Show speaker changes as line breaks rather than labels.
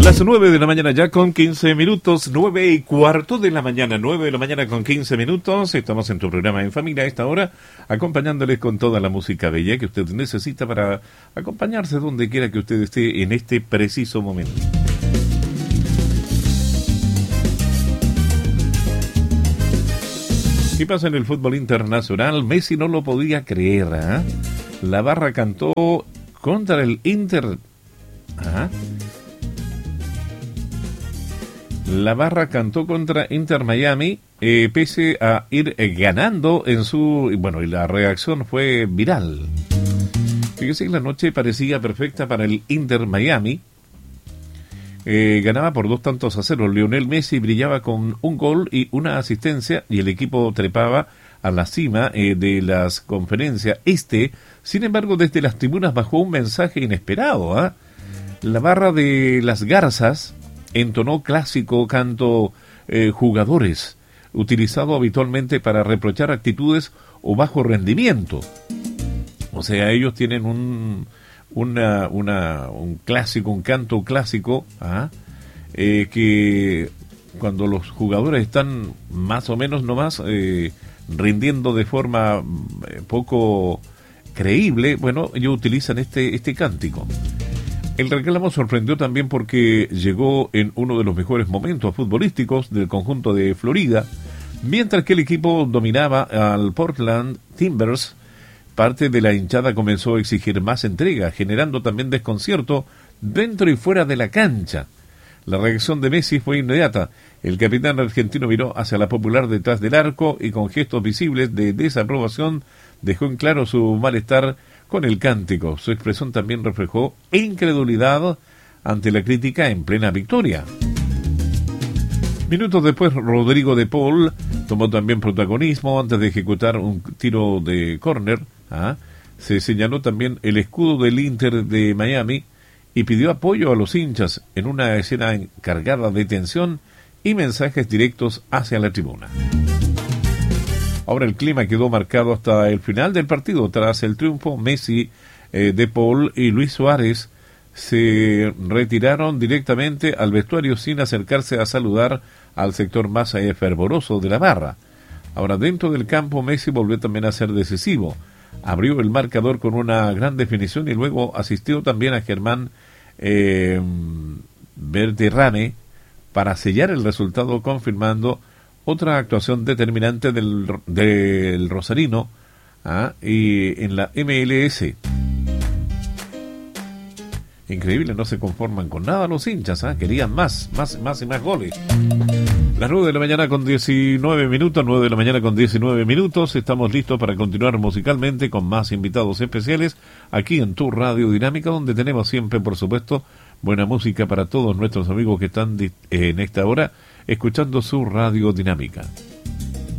Las 9 de la mañana ya con 15 minutos, 9:15 de la mañana, 9 de la mañana con 15 minutos. Estamos en tu programa En Familia a esta hora, acompañándoles con toda la música bella que usted necesita para acompañarse donde quiera que usted esté en este preciso momento. ¿Qué pasa en el fútbol internacional? Messi no lo podía creer, ¿eh? La barra cantó contra el Inter. ¿Ah? La barra cantó contra Inter Miami, pese a ir ganando en su... Bueno, y la reacción fue viral. Fíjese que la noche parecía perfecta para el Inter Miami. Ganaba por 2-0. Lionel Messi brillaba con un gol y una asistencia, y el equipo trepaba a la cima de las conferencias. Sin embargo, desde las tribunas bajó un mensaje inesperado, ¿eh? La barra de las Garzas entonó clásico canto jugadores, utilizado habitualmente para reprochar actitudes o bajo rendimiento. O sea, ellos tienen un clásico, un canto clásico, que cuando los jugadores están más o menos nomás rindiendo de forma poco creíble, bueno, ellos utilizan este cántico. El reclamo sorprendió también porque llegó en uno de los mejores momentos futbolísticos del conjunto de Florida, mientras que el equipo dominaba al Portland Timbers. Parte de la hinchada comenzó a exigir más entrega, generando también desconcierto dentro y fuera de la cancha. La reacción de Messi fue inmediata. El capitán argentino miró hacia la popular detrás del arco y con gestos visibles de desaprobación dejó en claro su malestar con el cántico. Su expresión también reflejó incredulidad ante la crítica en plena victoria. Minutos después, Rodrigo de Paul tomó también protagonismo antes de ejecutar un tiro de córner. Se señaló también el escudo del Inter de Miami y pidió apoyo a los hinchas en una escena cargada de tensión y mensajes directos hacia la tribuna. Ahora el clima quedó marcado hasta el final del partido. Tras el triunfo, Messi, De Paul y Luis Suárez se retiraron directamente al vestuario sin acercarse a saludar al sector más fervoroso de la barra. Ahora dentro del campo, Messi volvió también a ser decisivo. Abrió el marcador con una gran definición y luego asistió también a Germán Berterame para sellar el resultado, confirmando otra actuación determinante del rosarino y en la MLS. Increíble, no se conforman con nada los hinchas, querían más y más goles. Las 9 de la mañana con 19 minutos, 9 de la mañana con 19 minutos, estamos listos para continuar musicalmente con más invitados especiales aquí en tu Radio Dinámica, donde tenemos siempre, por supuesto, buena música para todos nuestros amigos que están en esta hora escuchando su Radio Dinámica.